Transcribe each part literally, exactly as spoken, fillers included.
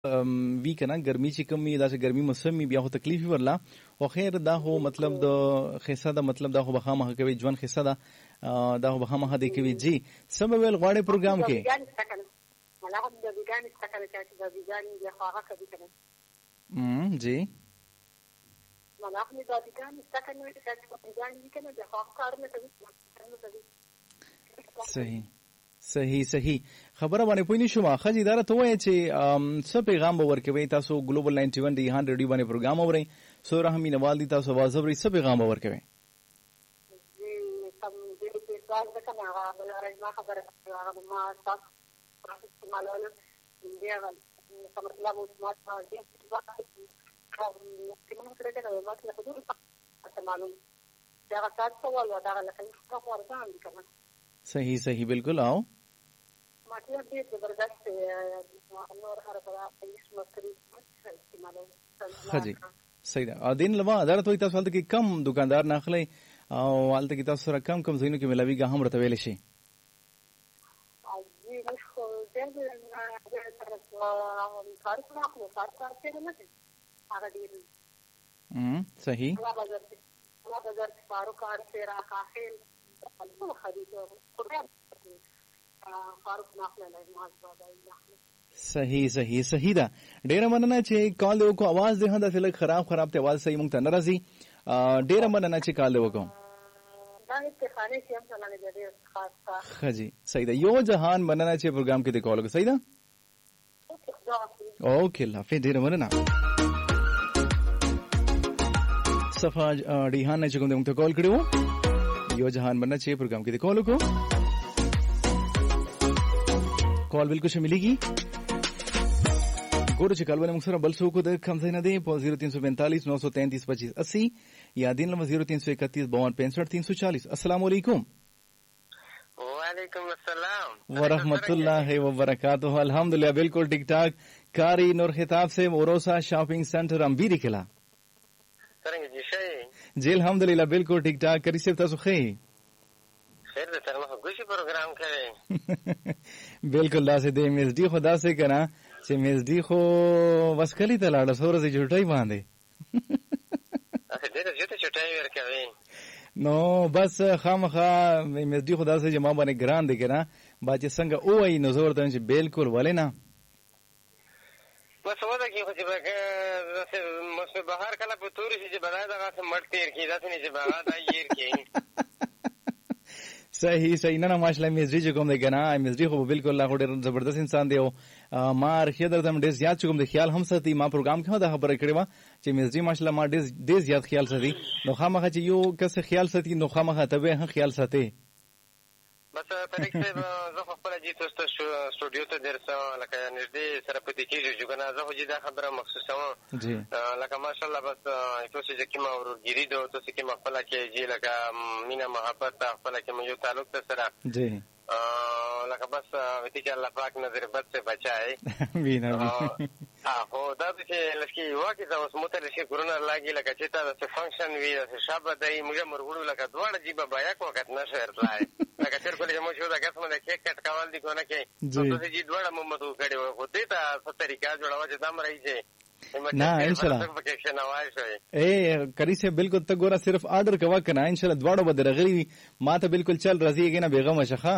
وی کنه ګرمي چې کمی دا چې ګرمي موسم بیا هو تکلیف ورلا او خیر دا هو مطلب د خصه دا مطلب دا هو بخامه کوي ځوان خصه دا دا هو بخامه دی کوي جی سم ویل غواړي پروګرام کې ملعب د ویګان څخه چې د ویګان د خواغه کوي کنه ام جی ملعب د ویګان څخه نو چې د ویګان کنه د خواغه کار نه کوي صحیح صحیح صحیح خبره باندې پوینې شو ما خځې اداره ته وایي چې څه پیغام به ورکوي تاسو ګلوبل ناینټي ون دی هان ریډیو باندې پروګرام اورئ سو رحمي نوال دي تاسو आवाज اورئ څه پیغام به ورکوي جی سم دې په سوال د کومه هغه ما خبره هغه ما تاسو استعمالول دي هغه مطلب او سمات دي کوم څه راځي نو ما څه حضور استعمالول دا تاسو سوال ودا لکه څه ورته دي کنه صحیح صحیح بالکل آؤ مطلب دې زبردست نور هر طرح په مستری خجی صحیح ده ادین لوا اداره توي تاسو ته کم دکاندار ناخلي او حالت کې تاسو سره کم کم زینو کې ملاویږي هم رته ویل شي اجي مخ دې د کار کار خو کار کار څه نه دي هغه دې هم صحیح هغه بازار هغه بازار فاروق کار سے را کافل خو خريده صحیح صحیح صحیح ده ډیره مننه چې کال دی وکړو आवाज ده هدا فلک خراب خراب ته आवाज صحیح مونږ ته ناراضي ډیره مننه چې کال دی وکړو دا استخانه چې هم څنګه دی خاصه خجی صحیح ده یو جهان مننه چې پروګرام کې د کال وکړو صحیح ده اوکې الله حافظ ډیره مننه صفا ډیهان نه چې کوم ته کال کړو یو جهان مننه چې پروګرام کې د کال وکړو کال بالکل شه مليږي ګورو چې کالونه موږ سره بل څوک د کم ځای نه دی په صفر تین سو پینتالیس نو سو تینتیس پچیس اسی یا دین نمبر صفر تین سو اکتیس باون پینسٹھ تین سو چالیس السلام علیکم وعلیکم السلام ورحمۃ اللہ وبرکاتہ الحمدللہ بالکل ٹھیک ٹھاک کاری نور خطاب سے موروسا شاپنگ سینٹر امبیری کلا څنګه جی شي جی الحمدللہ بالکل ٹھیک ٹھاک کری سے تاسو خیر خیر دې تر مخه ګوشي پروګرام کوي بالکل دا سه د ام اس ډي خدا سے کنا چې ام اس ډي خو وسکلی ته لاړ سور سي جټای باندې اته دې ته جټای ورکوي نو بس خامخا ام اس ډي خدا سے جما باندې ګران دي کنا با چې څنګه او ای نظر ته چې بالکل ولینا بس ودا کې خو چې به مو بهر کله په توري چې بلای دغه مړ تیر کی دا څنګه چې بغا دا ير کی صحیح صحیح نه نه ماشاءالله مزري کوم دی کنه مزري خو بالکل الله ډېر زبردست انسان دی او ما رخصت درته ډېر زیات کوم دی خیال هم ساتي ما پروګرام کې دا خبره کړې و چې مزري ماشاءالله ما ډېر ډېر زیات خیال ساتي نو خامخا چې یو کس خیال ساتي نو خامخا ته هم خیال ساتي بس طریق سے زه خپل جی تاسو سټوډیو ته درسه لکه نږدې سره پدې کېږي چې کنه زه خو دا خبره مخصوصه و جی لکه ماشاءالله بس تاسو چې کوم ورګری دو تاسو کې خپل کې جی لکه مینا محبت خپل کې یو تعلق سره جی لکه بس وتی چې الله پاک نظر بد سے بچائے امين هو دا چې لکه واکه دا اوس متل شي کرونا لاګي لکه چې تا د فنکشن وی د شابه دای موږ مرغړو لکه دواړه جيبه بیا کو وخت نشه ارتلای لکه تر کله مو شو دا قسمه د کیک کټ کول دي کنه کې نو ته جی دواړه محمد کړي و خو دې ته څه طریقہ جوړاوه چې دم راځي نه ان شاء الله اے کری سے بالکل ته ګوره صرف آرډر کوا کنه ان شاء الله دواړو به درغلی ما ته بالکل چل راځي کنه بیغمه شخه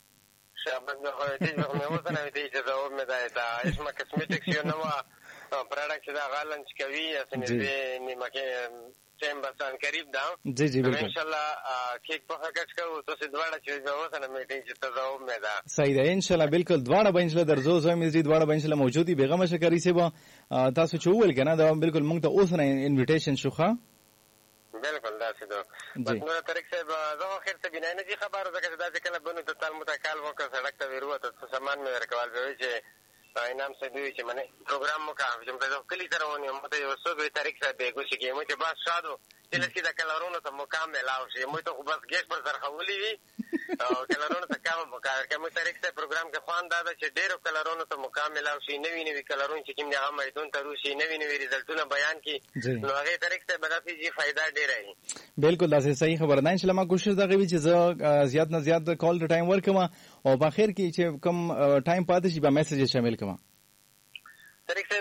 شابه نو دې مې وته نه دې چې دا مې دا دا اسمه کسمیټکس یو نو پروډکټ دا غالنچ کوي اسنه دې نیمه کې چیمبرسان قریب دا جی جی بالکل ان شاء الله کیک په هکټ کوو تاسو دواړه چې به وته نه میټینګ چې تاسو مې دا صحیح ده ان شاء الله بالکل دواړه به ان شاء الله درځو زه مې دې دواړه به ان شاء الله موجودي بیغمه شکرې سي به تاسو چول کنه دا بالکل موږ ته اوس نه انویټیشن شوخه بالکل دا څه ده بس نو طریق سے زه خیر ته بنا نه دي خبر زکه دا چې کله بنو ته تل متکال وکړه سړک ته ورو ته سامان مې ورکول به چې انعام سے دوی چې منه پروګرام مو کاوه چې موږ کلی ترونه مو ته یو څو به طریق سے به ګوشي کې مو ته بس شادو چې لکه دا کلرونو ته مکمل او شي مو ته خو بس ګیس پر سر خولي وي او کلرونو ته کوم مکمل کوم طریق سے پروګرام کې خوان دا چې ډیرو کلرونو ته مکمل او شي نوی نوی کلرون چې کوم نه هم ایدون ته روشي نوی نوی ریزلټونه بیان کی نو هغه طریق سے بدافي جی فائدہ ډیر ہے بالکل دا صحیح خبر نه ان شاء الله ما کوشش دا کوي چې زه زیات نه زیات کال ټایم ورکم او په اخر کې چې کم ټایم پاتې شي به میسج شامل کړم طریق صاحب